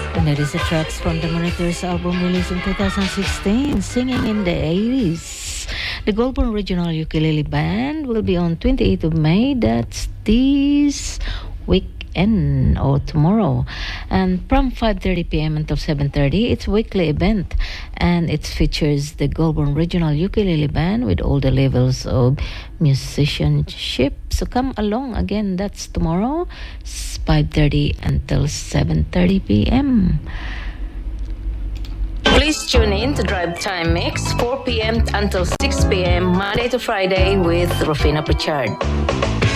And that is the tracks from the Monitors album released in 2016, Singing in the 80s. The Goulburn Regional Ukulele Band will be on 28th of May. That's this weekend or tomorrow. And from 5:30 p.m. until 7:30, it's a weekly event. And it features the Goulburn Regional Ukulele Band with all the levels of musicianship. So come along again. That's tomorrow, 5:30 until 7:30 p.m. Please tune in to Drive Time Mix, 4 p.m. until 6 p.m. Monday to Friday with Rufina Pritchard.